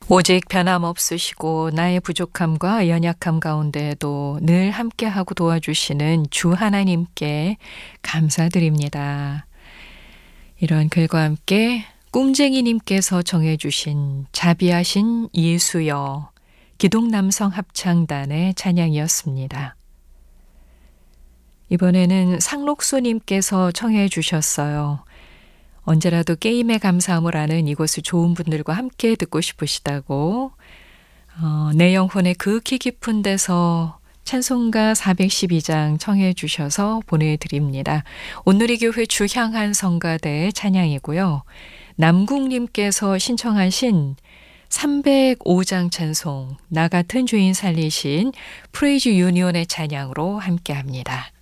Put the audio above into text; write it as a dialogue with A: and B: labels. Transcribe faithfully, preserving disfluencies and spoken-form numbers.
A: 오직 변함없으시고 나의 부족함과 연약함 가운데에도 늘 함께하고 도와주시는 주 하나님께 감사드립니다. 이런 글과 함께 꿈쟁이님께서 정해주신 자비하신 예수여 기독남성 합창단의 찬양이었습니다. 이번에는 상록수님께서 청해 주셨어요. 언제라도 게임에 감사함을 아는 이곳을 좋은 분들과 함께 듣고 싶으시다고 어, 내 영혼의 극히 깊은 데서 찬송가 사백십이 장 청해 주셔서 보내드립니다. 온누리 교회 주향한 성가대 찬양이고요. 남국님께서 신청하신 삼백오 장 찬송 나 같은 죄인 살리신 프레이즈 유니온의 찬양으로 함께합니다.